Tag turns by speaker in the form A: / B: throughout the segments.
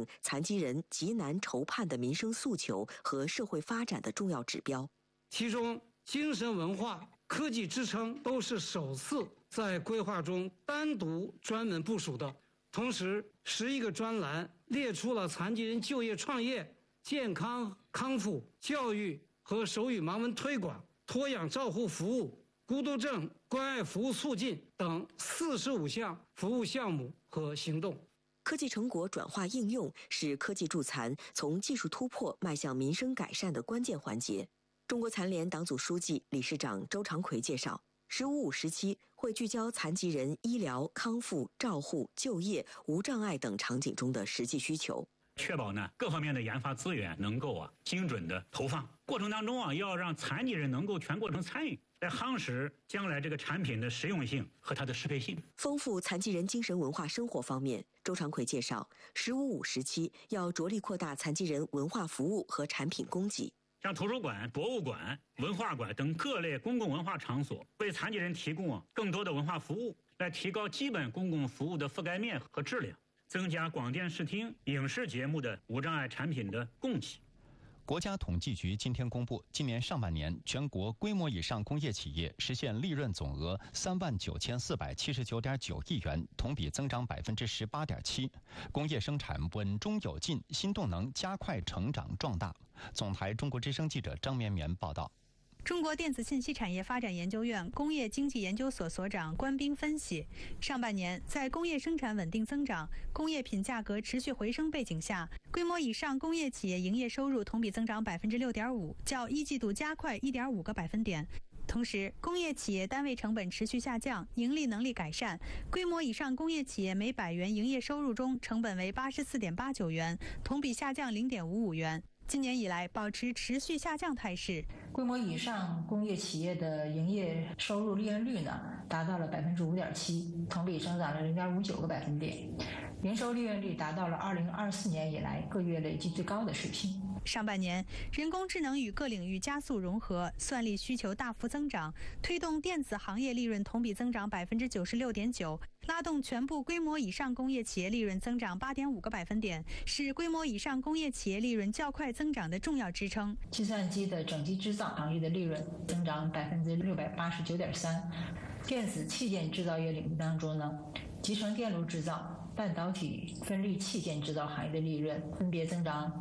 A: 定残疾人极难筹盼的民生诉求和社会发展的重要指标。
B: 其中，精神文化、科技支撑都是首次在规划中单独专门部署的。同时，11个专栏列出了残疾人就业创业、健康康复、教育和手语盲文推广、托养照护服务、孤独症关爱服务促进等45项服务项目和行动。
A: 科技成果转化应用是科技助残从技术突破迈向民生改善的关键环节。中国残联党组书记、理事长周长奎介绍，15-5时期会聚焦残疾人医疗、康复、照护、就业、无障碍等场景中的实际需求，
C: 确保各方面的研发资源能够精准的投放。过程当中要让残疾人能够全过程参与，来夯实将来这个产品的实用性和它的适配性。
A: 丰富残疾人精神文化生活方面，周长奎介绍，15-5时期要着力扩大残疾人文化服务和产品供给。
C: 像图书馆、博物馆、文化馆等各类公共文化场所，为残疾人提供更多的文化服务，来提高基本公共服务的覆盖面和质量，增加广电视听、影视节目的无障碍产品的供给。
D: 国家统计局今天公布，今年上半年全国规模以上工业企业实现利润总额39479.9亿元，同比增长18.7%。工业生产稳中有进，新动能加快成长壮大。总台中国之声记者张绵绵报道。
E: 中国电子信息产业发展研究院工业经济研究所所长关斌分析，上半年在工业生产稳定增长、工业品价格持续回升背景下，规模以上工业企业营业收入同比增长6.5%，较一季度加快1.5个百分点。同时，工业企业单位成本持续下降，盈利能力改善。规模以上工业企业每100元营业收入中，成本为84.89元，同比下降0.55元。今年以来保持持续下降态势。
F: 规模以上工业企业的营业收入利润率达到了5.7%，同比增长了0.59个百分点，营收利润率达到了2024年以来各月累计最高的水平。
E: 上半年，人工智能与各领域加速融合，算力需求大幅增长，推动电子行业利润同比增长96.9%，拉动全部规模以上工业企业利润增长8.5个百分点，是规模以上工业企业利润较快增长的重要支撑。
F: 计算机的整机制造行业的利润增长689.3%。电子器件制造业领域当中集成电路制造、半导体分立器件制造行业的利润分别增长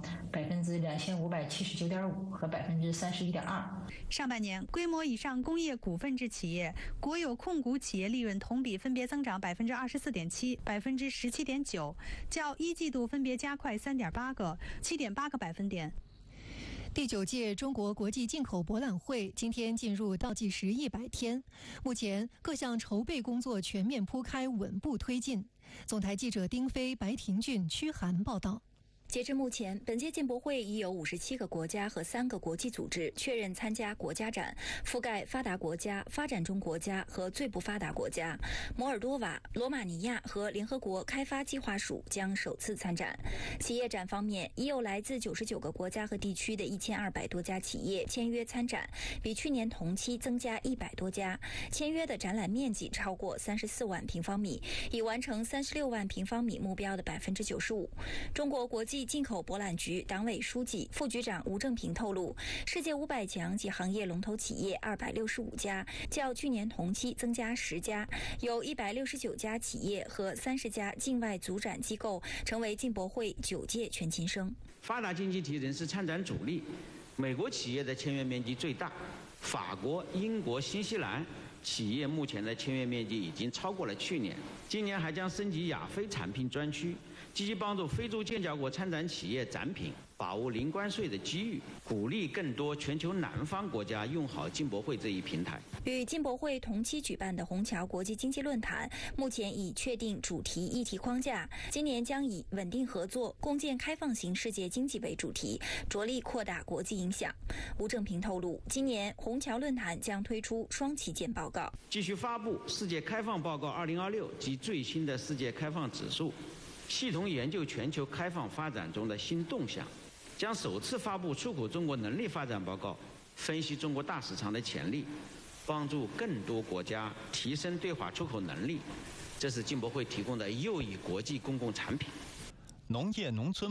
F: 2579.5%和31.2%。
E: 上半年，规模以上工业股份制企业、国有控股企业利润同比分别增长24.7%、17.9%，较一季度分别加快3.8个、7.8个百分点。
G: 第9届中国国际进口博览会今天进入倒计时100天，目前各项筹备工作全面铺开，稳步推进。总台记者丁飞、白廷俊、屈涵报道。
H: 截至目前，本届进博会已有57个国家和3个国际组织确认参加国家展，覆盖发达国家、发展中国家和最不发达国家。摩尔多瓦、罗马尼亚和联合国开发计划署将首次参展。企业展方面，已有来自99个国家和地区的1200多家企业签约参展，比去年同期增加100多家。签约的展览面积超过34万平方米，已完成36万平方米目标的95%。中国国际进口博览局党委书记、副局长吴正平透露，世界500强及行业龙头企业265家，较去年同期增加10家，有169家企业和30家境外组展机构成为进博会9届全勤生。
I: 发达经济体人士参展主力，美国企业的签约面积最大，法国、英国、新西兰企业目前的签约面积已经超过了去年。今年还将升级亚非产品专区，积极帮助非洲建交国参展企业展品，把握零关税的机遇，鼓励更多全球南方国家用好进博会这一平台。
H: 与进博会同期举办的虹桥国际经济论坛，目前已确定主题议题框架，今年将以稳定合作、共建开放型世界经济为主题，着力扩大国际影响。吴正平透露，今年虹桥论坛将推出双旗舰报告，
I: 继续发布世界开放报告2026及最新的世界开放指数，系统研究全球开放发展中的新动向，将首次发布出口中国能力发展报告，分析中国大市场的潜力，帮助更多国家提升对华出口能力。这是进博会提供的又一国际公共产品。
D: 农业农村